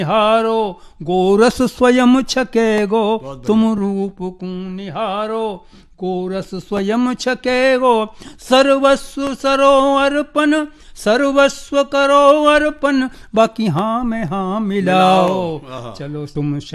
निहारो गोरस स्वयं छकेगो, तुम रूप को निहारो गोरस स्वयं छकेगो। सर्वस्व सरो अर्पण, सर्वस्व करो अर्पण, बाकी हाँ में हाँ मिलाओ, चलो तुम